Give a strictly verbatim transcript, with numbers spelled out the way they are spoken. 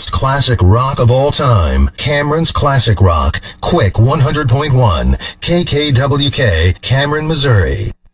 best classic rock of all time. Cameron's Classic Rock. Quick one hundred point one. K K W K, Cameron, Missouri.